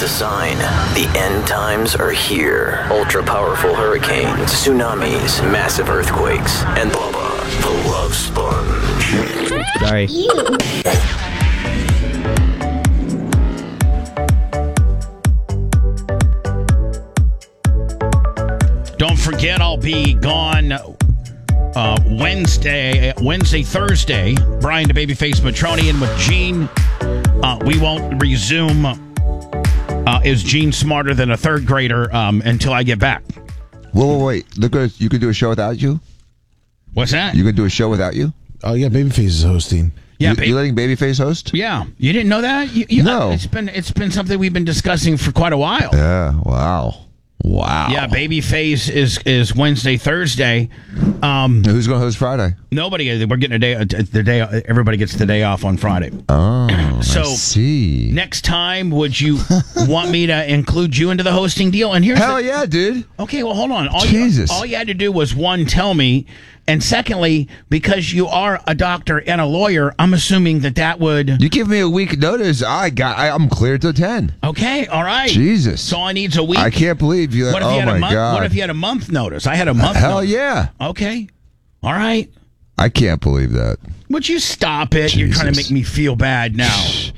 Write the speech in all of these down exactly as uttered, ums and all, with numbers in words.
a sign. The end times are here. Ultra-powerful hurricanes, tsunamis, massive earthquakes, and Bubba, the Love Sponge. Sorry. Don't forget, I'll be gone uh, Wednesday, Wednesday, Thursday. Brian the Babyface Matroni and with Gene. Uh, we won't resume. Uh, is Gene smarter than a third grader um, until I get back? Whoa, whoa, wait. Look, at you can do a show without you? What's that? You can do a show without you? Oh, yeah, Babyface is hosting. Yeah, you, ba- you letting Babyface host? Yeah, you didn't know that? You, you, No. It's been it's been something we've been discussing for quite a while. Yeah, wow. Wow. Yeah, Babyface is is Wednesday, Thursday. Um, Who's going to host Friday? nobody. We're getting a day. The day. Everybody gets the day off on Friday. Oh, So I see. next time, would you want me to include you into the hosting deal? And here's Hell the, yeah, dude. okay. Well, hold on. All Jesus. You, all you had to do was one, tell me, and secondly, because you are a doctor and a lawyer, I'm assuming that that would. You give me a week notice, I got. I, I'm clear till ten. Okay. All right. Jesus. So all I need's a week. I can't believe you. What if oh you had my a month? God. What if you had a month notice? I had a month. Hell notice. yeah. Okay. All right. I can't believe that. Would you stop it? You're trying to make me feel bad now.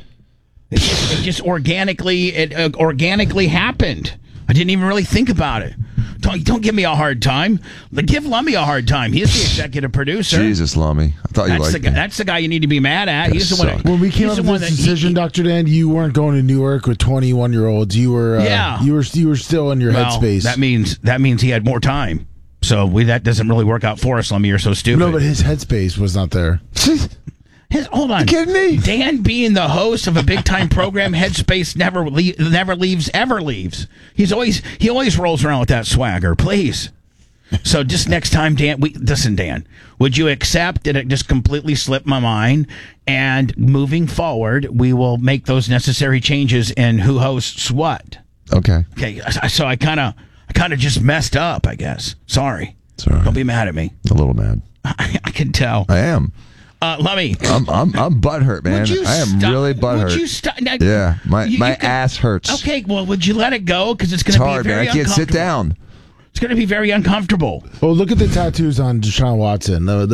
It just, it just organically, it uh, organically happened. I didn't even really think about it. Don't don't give me a hard time. Give Lummy a hard time. He's the executive producer. Jesus, Lummy. I thought you That's liked the guy. me. That's the guy you need to be mad at. He's the one. suck. That, When we came he's up the with one this that he- decision, he- Doctor Dan, you weren't going to Newark with twenty-one-year-olds. You were, uh, Yeah. you were, you were still in your well, headspace. that means that means he had more time. So we that doesn't really work out for us, Lummy. You're so stupid. no, but his headspace was not there. His, hold on. You kidding me? Dan being the host of a big time program, Headspace never le- never leaves, ever leaves. He's always he always rolls around with that swagger. Please. So just next time, Dan, we listen, Dan. Would you accept that it just completely slipped my mind? And moving forward, we will make those necessary changes in who hosts what. Okay. Okay. So I kind of I kind of just messed up. I guess. Sorry. Sorry. Don't be mad at me. A little mad. I, I can tell. I am. Uh, let me. I'm I'm I'm butthurt, man. Would you I am stop- really Would butthurt. you stop? Now, Yeah, my you- my you can- ass hurts. Okay, well, would you let it go? Because it's going It's to be hard, very man. I can't sit uncomfortable. down. It's going to be very uncomfortable. Well, look at the tattoos on Deshaun Watson. The,